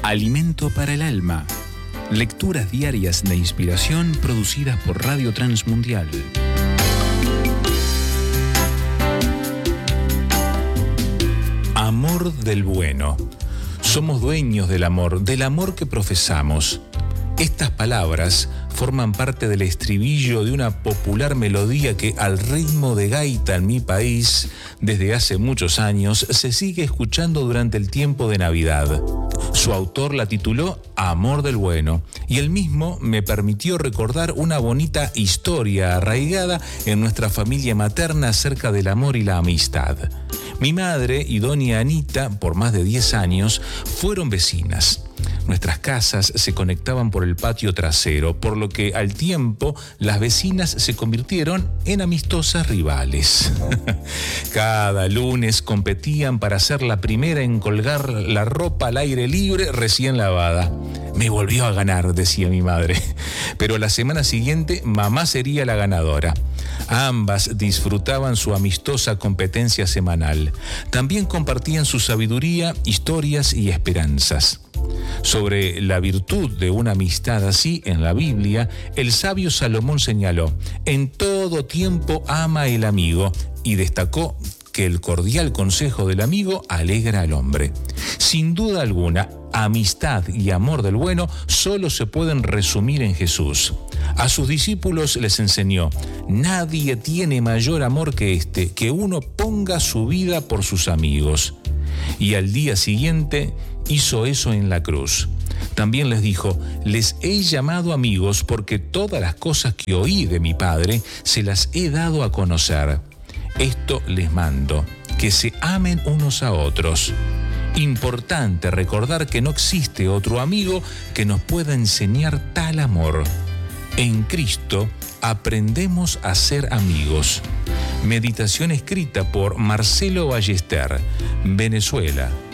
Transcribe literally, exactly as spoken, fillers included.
Alimento para el alma. Lecturas diarias de inspiración producidas por Radio Transmundial. Amor del bueno. Somos dueños del amor, del amor que profesamos. Estas palabras forman parte del estribillo de una popular melodía que al ritmo de gaita en mi país, desde hace muchos años, se sigue escuchando durante el tiempo de Navidad. Su autor la tituló Amor del Bueno, y él mismo me permitió recordar una bonita historia arraigada en nuestra familia materna acerca del amor y la amistad. Mi madre y doña Anita, por más de diez años, fueron vecinas. Nuestras casas se conectaban por el patio trasero, por lo que al tiempo las vecinas se convirtieron en amistosas rivales. Cada lunes competían para ser la primera en colgar la ropa al aire libre recién lavada. Me volvió a ganar, decía mi madre. Pero la semana siguiente mamá sería la ganadora. Ambas disfrutaban su amistosa competencia semanal. También compartían su sabiduría, historias y esperanzas. Sobre la virtud de una amistad así en la Biblia, el sabio Salomón señaló: en todo tiempo ama el amigo, y destacó que el cordial consejo del amigo alegra al hombre. Sin duda alguna, amistad y amor del bueno solo se pueden resumir en Jesús. A sus discípulos les enseñó: nadie tiene mayor amor que este, que uno ponga su vida por sus amigos. Y al día siguiente hizo eso en la cruz. También les dijo: les he llamado amigos porque todas las cosas que oí de mi Padre se las he dado a conocer. Esto les mando, que se amen unos a otros. Importante recordar que no existe otro amigo que nos pueda enseñar tal amor. En Cristo aprendemos a ser amigos. Meditación escrita por Marcelo Ballester, Venezuela.